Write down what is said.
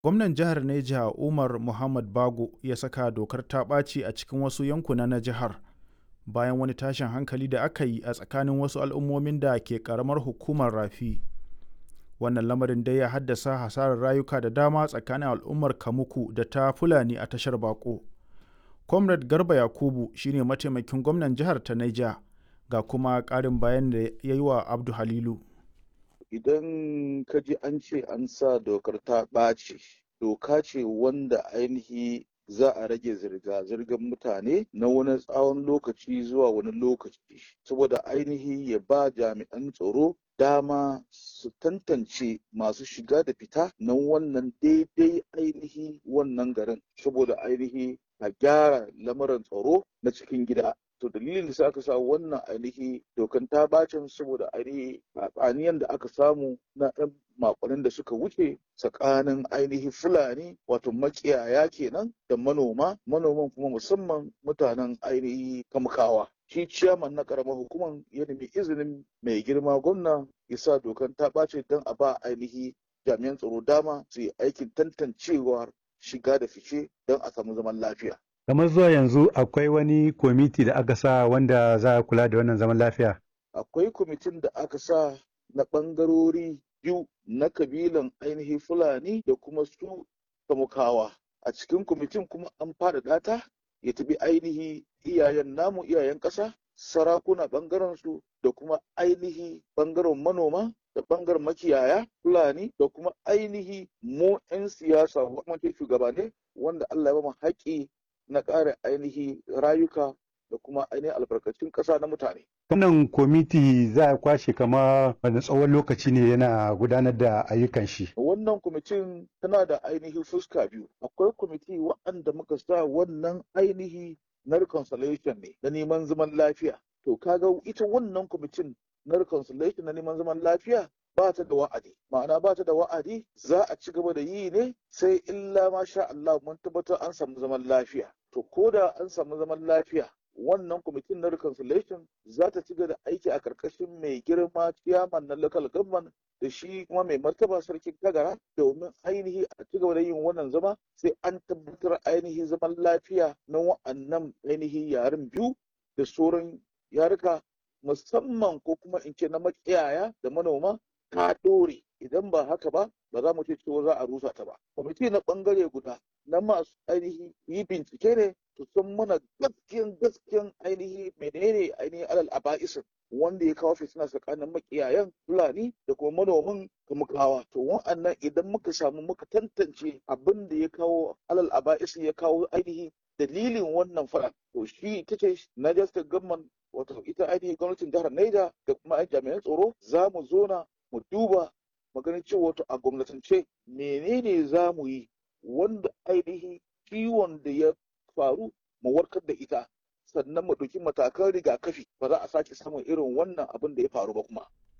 Gwamnan jihar Neja Umar Muhammad Bago ya saka dokar ta ɓaci a cikin wasu yankuna na jihar bayan wani tashin hankali da aka yi a tsakanin wasu al'ummomin da ke ƙaramar hukumar Rafi. Wannan lamarin dai ya haddasa hasarar rayuka da dama tsakanin al'ummar Kamuku da ta Fulani a tashar Bako. Comrade Garba Yakubu shine mataimakin gwamnan jihar ta Neja, ga kuma ƙarin bayan da ya yi wa Abdu Halilu. Idan ka ji an ce an sa dokar ta ɓaci, doka ce wanda ainihi za a rage zirga-zirgar mutane na wani tsawon lokaci zuwa wani lokaci, saboda ainihi ya ba jami'an tsaro dama su tantance masu shiga da fita na wannan daidai ainihi wannan garin, saboda ainihi a gyara lamarin tsaro na cikin gida. To dalilin da aka sa wannan ainihi dokan ta bacin saboda ainihi tsaniyan da aka samu na ɗan makonnin da suka wuce tsakanin ainihi Fulani wato makiyaya kenan da manoman kuma musamman mutanen ainihi Kamkawa. Shi ciyaman na karamar hukumar ya nemi izinin mai girma gwamna ya sa dokan ta ɓace don a ba ainihi jami'an tsaro dama su yi aikin tantancewar shiga da fice don a samu zaman lafiya. Kamar zuwa yanzu akwai wani kwamiti da aka sa wanda za a kula da wannan zaman lafiya? Akwai kwamitin da aka sa na ɓangarori biyu na kabilan ainihin Fulani da kuma su Kamukawa. A cikin kwamitin kuma an faɗaɗa ta ya tafi ainihi iyayen ƙasa, sarakuna ɓangaren su da kuma ainihi ɓangaren manoma da ɓangaren makiyaya Fulani da kuma ainihi mu 'yan siyasa kuma shugabanni wanda Allah ya ba mu haƙƙi na ƙara ainihi rayuka da kuma ainihin albarkacin ƙasa na mutane. Wannan kwamiti za a kwashe kama wani tsawon lokaci ne yana gudanar da ayyukan shi. Wannan kwamitin tana da ainihi fuska biyu. Akwai kwamiti waɗanda muka sa wannan ainihi na reconciliation ne na neman zaman lafiya. To kaga ita wannan kwamitin na reconciliation na neman zaman lafiya ba ta da wa'adi, ma'ana ba ta da wa'adi za a ci gaba da yi ne sai illa ma sha Allah mun tabbatar an samu zaman lafiya. To ko da an samu zaman lafiya wannan kwamitin na reconciliation za ta ci gaba da aiki a karkashin mai girma ciyaman na local government da shi kuma mai martaba sarkin Kagara domin ainihi a ci gaba da yin wannan zama sai an tabbatar ainihi zaman lafiya na wa'annan ainihi yaren biyu da sauran yaruka musamman ko kuma in ce na makiyaya da manoma ta ɗore. Idan ba haka ba za mu ce cewa za a rusa ta ba. Kwamiti na ɓangare guda na masu ainihi yi bincike ne to san mana gaskiyan ainihi menene ainihin alal aba'isin wanda ya kawo fitina tsakanin makiyayan Fulani da kuma manoman Kamukawa. To wa'annan idan muka samu muka tantance abin da ya kawo alal aba'isin ya kawo ainihi dalilin wannan faɗa to shi ita ce Niger State Government wato ita ainihin gwamnatin jihar Niger da kuma jami'an tsaro za mu zona mu duba maganin cewa a gwamnatance menene za mu yi wanda ainihin ciwon da ya faru mu warkar da ita sannan mu ɗauki matakan rigakafi ba za a sake samun irin wannan abin da ya faru ba kuma.